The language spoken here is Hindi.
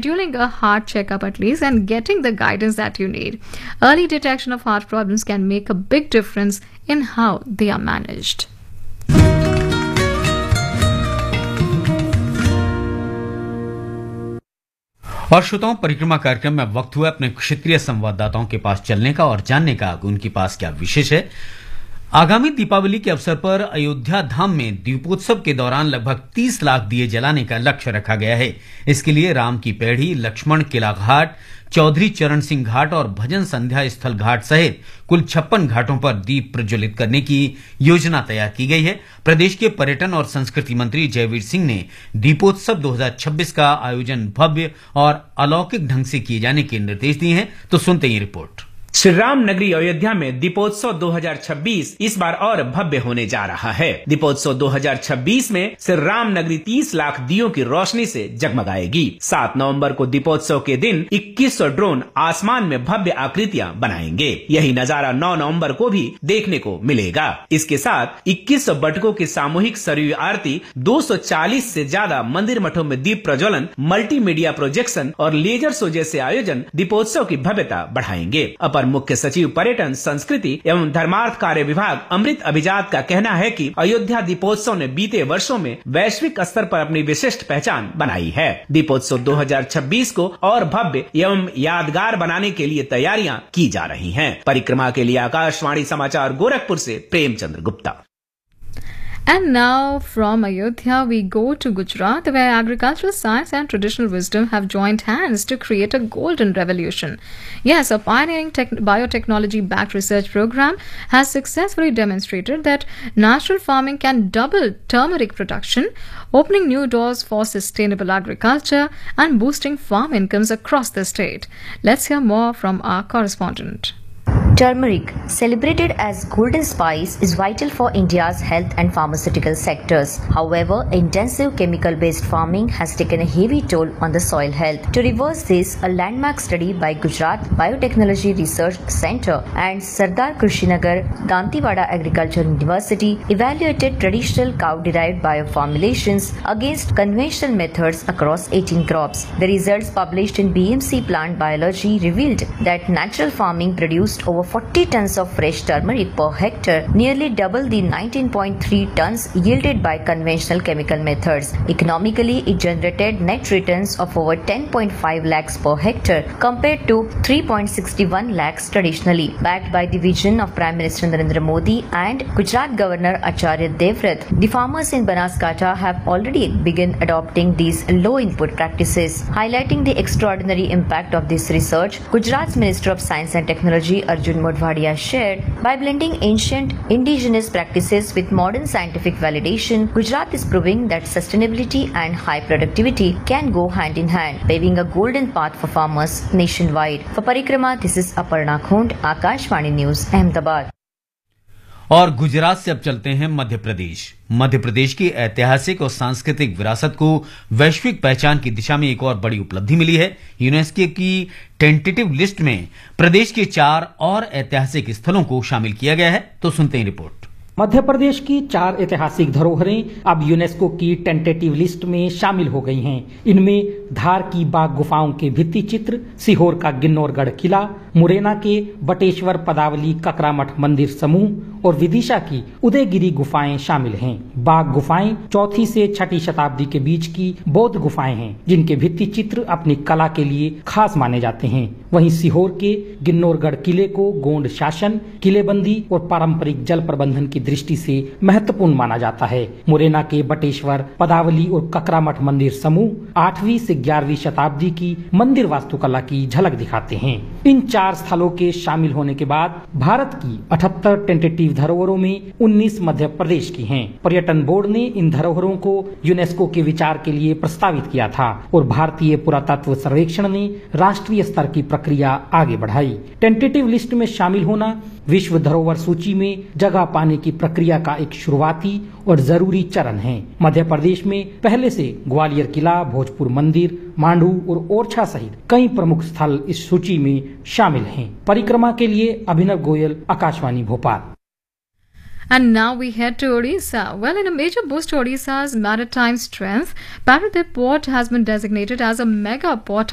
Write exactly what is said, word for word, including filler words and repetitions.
scheduling a heart checkup at least and getting the guidance that you need. Early detection of heart problems can make a big difference in how they are managed. और श्रोताओं, परिक्रमा कार्यक्रम में वक्त हुआ अपने क्षेत्रीय संवाददाताओं के पास चलने का और जानने का उनके पास क्या विशेष है। आगामी दीपावली के अवसर पर अयोध्या धाम में दीपोत्सव के दौरान लगभग तीस लाख दिए जलाने का लक्ष्य रखा गया है। इसके लिए राम की पैड़ी, लक्ष्मण किला घाट, चौधरी चरण सिंह घाट और भजन संध्या स्थल घाट सहित कुल छप्पन घाटों पर दीप प्रज्वलित करने की योजना तैयार की गई है। प्रदेश के पर्यटन और संस्कृति मंत्री जयवीर सिंह ने दीपोत्सव दो हज़ार छब्बीस का आयोजन भव्य और अलौकिक ढंग से किए जाने के निर्देश दिए हैं। तो सुनते हैं रिपोर्ट। श्री राम नगरी अयोध्या में दीपोत्सव दो हज़ार छब्बीस इस बार और भव्य होने जा रहा है। दीपोत्सव दो हज़ार छब्बीस में श्री राम नगरी तीस लाख दियों की रोशनी से जगमगाएगी। सात नवंबर को दीपोत्सव के दिन इक्कीस सौ ड्रोन आसमान में भव्य आकृतियां बनाएंगे। यही नजारा नौ नवंबर को भी देखने को मिलेगा। इसके साथ इक्कीस सौ बटुकों की सामूहिक सरयू आरती, दो सौ चालीस से ज्यादा मंदिर मठों में दीप प्रज्वलन, मल्टीमीडिया प्रोजेक्शन और लेजर शो जैसे आयोजन दीपोत्सव की भव्यता बढ़ाएंगे। अपर मुख्य सचिव पर्यटन, संस्कृति एवं धर्मार्थ कार्य विभाग अमृत अभिजात का कहना है कि अयोध्या दीपोत्सव ने बीते वर्षों में वैश्विक स्तर पर अपनी विशिष्ट पहचान बनाई है। दीपोत्सव दो हज़ार छब्बीस को और भव्य एवं यादगार बनाने के लिए तैयारियां की जा रही हैं। परिक्रमा के लिए आकाशवाणी समाचार गोरखपुर से Premchandra Gupta. And now from Ayodhya we go to Gujarat, where agricultural science and traditional wisdom have joined hands to create a golden revolution. Yes, a pioneering tech- biotechnology-backed research program has successfully demonstrated that natural farming can double turmeric production, opening new doors for sustainable agriculture and boosting farm incomes across the state. Let's hear more from our correspondent. Turmeric, celebrated as golden spice, is vital for India's health and pharmaceutical sectors. However, intensive chemical-based farming has taken a heavy toll on the soil health. To reverse this, a landmark study by Gujarat Biotechnology Research Centre and Sardar Kushinagar Dantewada Agricultural University evaluated traditional cow-derived bioformulations against conventional methods across eighteen crops. The results, published in B M C Plant Biology, revealed that natural farming produced over forty tons of fresh turmeric per hectare, nearly double the nineteen point three tons yielded by conventional chemical methods. Economically, it generated net returns of over ten point five lakhs per hectare compared to three point six one lakhs traditionally. Backed by the vision of Prime Minister Narendra Modi and Gujarat Governor Acharya Devvrat, the farmers in Banaskantha have already begun adopting these low-input practices. Highlighting the extraordinary impact of this research, Gujarat's Minister of Science and Technology Arjun Modhwadia shared, by blending ancient indigenous practices with modern scientific validation, Gujarat is proving that sustainability and high productivity can go hand in hand, paving a golden path for farmers nationwide. For Parikrama, this is Aparna Khund, Akashvani News, Ahmedabad. और गुजरात से अब चलते हैं मध्य प्रदेश। मध्य प्रदेश की ऐतिहासिक और सांस्कृतिक विरासत को वैश्विक पहचान की दिशा में एक और बड़ी उपलब्धि मिली है। यूनेस्को की टेंटेटिव लिस्ट में प्रदेश के चार और ऐतिहासिक स्थलों को शामिल किया गया है। तो सुनते हैं रिपोर्ट। मध्य प्रदेश की चार ऐतिहासिक धरोहरें अब यूनेस्को की टेंटेटिव लिस्ट में शामिल हो गई हैं। इनमें धार की बाघ गुफाओं के भित्ति चित्र, सीहोर का गिन्नौरगढ़ किला, मुरैना के बटेश्वर पदावली ककरामठ मंदिर समूह और विदिशा की उदयगिरी गुफाएं शामिल हैं। बाघ गुफाएं चौथी से छठी शताब्दी के बीच की बौद्ध गुफाएं हैं, जिनके भित्ति चित्र अपनी कला के लिए खास माने जाते हैं। वहीं सीहोर के गिन्नौरगढ़ किले को गोंड शासन, किलेबंदी और पारंपरिक जल प्रबंधन की दृष्टि से महत्वपूर्ण माना जाता है। मुरैना के बटेश्वर पदावली और ककरामठ मंदिर समूह आठवीं से ग्यारहवीं शताब्दी की मंदिर वास्तुकला की झलक दिखाते हैं। इन चार स्थलों के शामिल होने के बाद भारत की अठहत्तर टेंटेटिव धरोहरों में उन्नीस मध्य प्रदेश की हैं। पर्यटन बोर्ड ने इन धरोहरों को यूनेस्को के विचार के लिए प्रस्तावित किया था और भारतीय पुरातत्व सर्वेक्षण ने राष्ट्रीय स्तर की प्रक्रिया आगे बढ़ाई। टेंटेटिव लिस्ट में शामिल होना विश्व धरोहर सूची में जगह पाने की प्रक्रिया का एक शुरुआती और जरूरी चरण है। मध्य प्रदेश में पहले से ग्वालियर किला, भोजपुर मंदिर, मांडू और ओरछा सहित कई प्रमुख स्थल इस सूची में शामिल हैं। परिक्रमा के लिए Abhinav Goyal, Akashvani Bhopal. And now we head to Odisha. Well, in a major boost to Odisha's maritime strength, Paradip Port has been designated as a mega port